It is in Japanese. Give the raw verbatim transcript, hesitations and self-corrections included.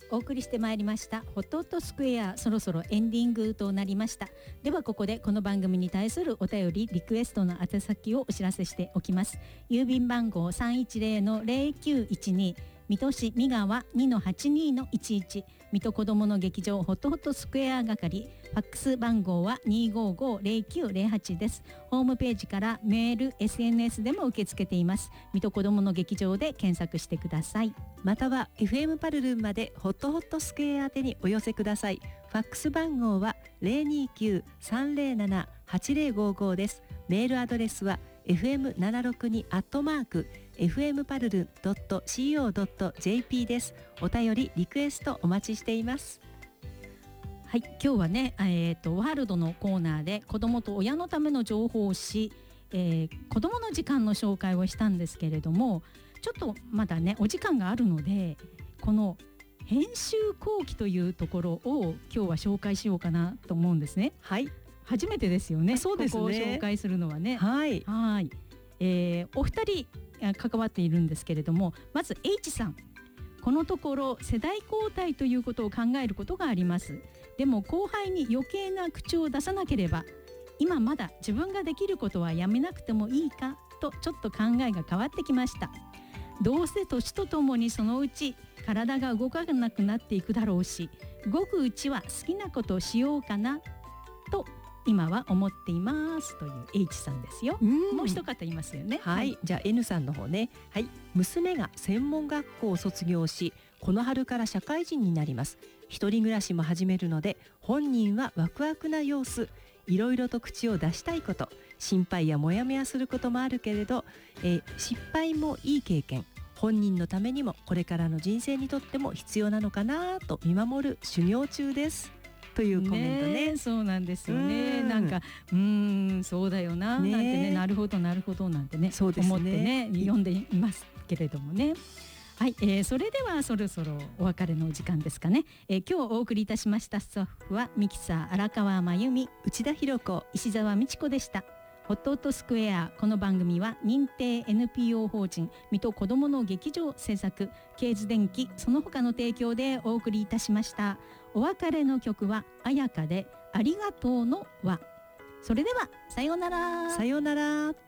お送りしてまいりましたホットホットスクエア、そろそろエンディングとなりました。ではここでこの番組に対するお便りリクエストの宛先をお知らせしておきます。郵便番号 さんいちゼロのゼロきゅういちに 水戸市三川 にのはちにのいちいち、水戸子どもの劇場ホットホットスクエア係、ファックス番号はにごごゼロきゅうゼロはちです。ホームページからメール エスエヌエス でも受け付けています。水戸子どもの劇場で検索してください。 または エフエム パルルンまでホットホットスクエア宛てにお寄せください。ファックス番号は ゼロにきゅう さんゼロなな はちゼロごご です。メールアドレスは エフエムななろくに アットマーク エフエムパルルン ドット シーオー ドット ジェーピー です。お便りリクエストお待ちしています。 はい、今日はね、えーと、ワールドのコーナーで子どもと親のための情報誌、えー、子どもの時間の紹介をしたんですけれども、ちょっとまだねお時間があるので、この編集後期というところを今日は紹介しようかなと思うんですね。 はい、 初めてですよね。 そうですね、 ここを紹介するのはね。 はい、 はい、えー、お二人関わっているんですけれども、まず H さん、このところ世代交代ということを考えることがあります。でも後輩に余計な口を出さなければ、今まだ自分ができることはやめなくてもいいかとちょっと考えが変わってきました。どうせ年とともにそのうち体が動かなくなっていくだろうし、動くうちは好きなことをしようかなと今は思っていますという H さんですよ。もう一方いますよね。 はい、はい、じゃあ N さんの方ね。はい、娘が専門学校を卒業し、この春から社会人になります。一人暮らしも始めるので、本人はワクワクな様子。いろいろと口を出したいこと、心配やモヤモヤすることもあるけれど、えー、失敗もいい経験、本人のためにもこれからの人生にとっても必要なのかなと見守る修行中ですというコメント ね, ね。そうなんですよね。んなんかうーんそうだよな、ね、なんてね、なるほどなるほどなんてね、 そうですね、 思ってね読んでいますけれどもね。はい、えー、それではそろそろお別れのお時間ですかね。えー、今日お送りいたしましたスタッフはミキサー荒川真由美、 内田博子、 石澤美智子でした。ホットホットスクエア、この番組は認定 エヌピーオー 法人水戸子どもの劇場制作、ケーズ電機その他の提供でお送りいたしました。お別れの曲は彩香でありがとうの輪。それではさようなら。 さようなら。